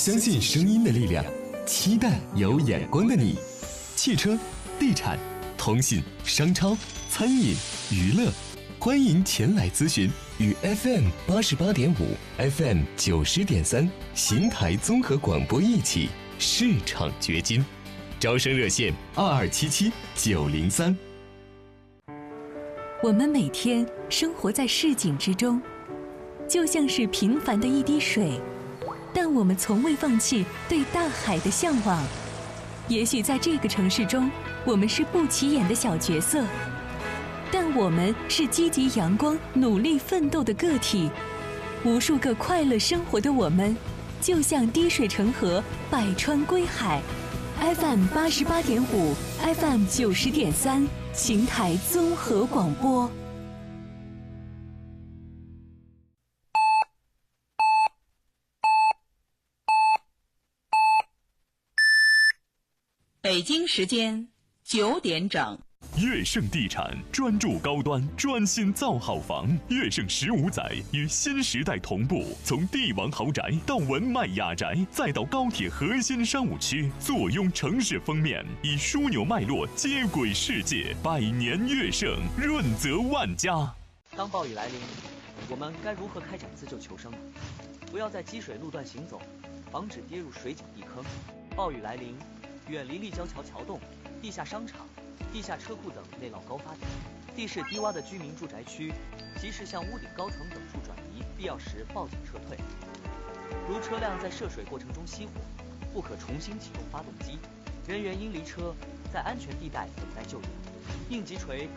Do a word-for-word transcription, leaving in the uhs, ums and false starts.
相信声音的力量，期待有眼光的你。汽车、地产、通信、商超、餐饮、娱乐，欢迎前来咨询。与 F M 八十八点五、F M 九十点三邢台综合广播一起市场掘金，招生热线二二七七九零三。 我们每天生活在市井之中，就像是平凡的一滴水，但我们从未放弃对大海的向往。也许在这个城市中，我们是不起眼的小角色，但我们是积极阳光、努力奋斗的个体。无数个快乐生活的我们，就像滴水成河，百川归海。F M 八十八点五 ，F M 九十点三，邢台综合广播。 北京时间九点整。 悦盛地产专注高端，专心造好房。悦盛十五载与新时代同步，从帝王豪宅到文迈雅宅，再到高铁核心商务区，坐拥城市封面，以枢纽脉络接轨世界。百年悦盛，润泽万家。 当暴雨来临，我们该如何开展自救求生呢？不要在积水路段行走，防止跌入水井地坑。暴雨来临，远离立交桥桥洞、地下商场、地下车库等内涝高发点，地势低洼的居民住宅区，及时向屋顶高层等处转移，必要时报警撤退。如车辆在涉水过程中熄火，不可重新启动发动机，人员应离车，在安全地带等待救援。应急锤